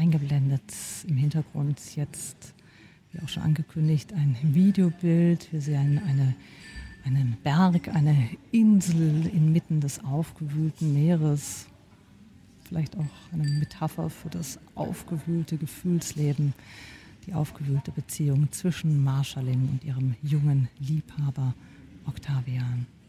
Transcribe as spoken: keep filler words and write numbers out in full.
eingeblendet im Hintergrund jetzt, wie auch schon angekündigt, ein Videobild. Wir sehen eine, einen Berg, eine Insel inmitten des aufgewühlten Meeres. Vielleicht auch eine Metapher für das aufgewühlte Gefühlsleben, die aufgewühlte Beziehung zwischen Marschallin und ihrem jungen Liebhaber Octavian.